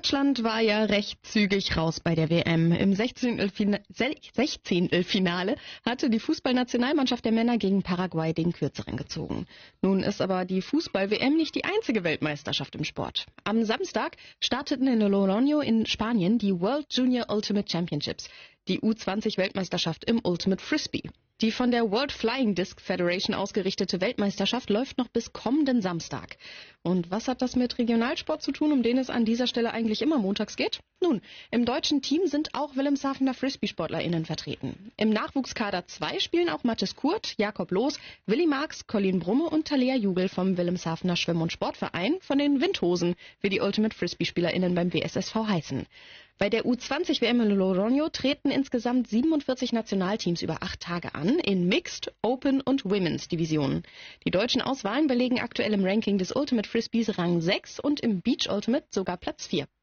Deutschland war ja recht zügig raus bei der WM. Im 16. Finale hatte die Fußballnationalmannschaft der Männer gegen Paraguay den Kürzeren gezogen. Nun ist aber die Fußball-WM nicht die einzige Weltmeisterschaft im Sport. Am Samstag starteten in Logroño in Spanien die World Junior Ultimate Championships, die U20-Weltmeisterschaft im Ultimate Frisbee. Die von der World Flying Disc Federation ausgerichtete Weltmeisterschaft läuft noch bis kommenden Samstag. Und was hat das mit Regionalsport zu tun, um den es an dieser Stelle eigentlich immer montags geht? Nun, im deutschen Team sind auch Wilhelmshavener Frisbee-SportlerInnen vertreten. Im Nachwuchskader 2 spielen auch Mathis Kurt, Jakob Loos, Willi Marx, Colin Brumme und Thalia Jugel vom Wilhelmshavener Schwimm- und Sportverein, von den Windhosen, wie die Ultimate Frisbee-SpielerInnen beim WSSV heißen. Bei der U20-WM in Logroño treten insgesamt 47 Nationalteams über 8 Tage an, in Mixed, Open und Women's Divisionen. Die deutschen Auswahlen belegen aktuell im Ranking des Ultimate Frisbees Rang 6 und im Beach Ultimate sogar Platz 4.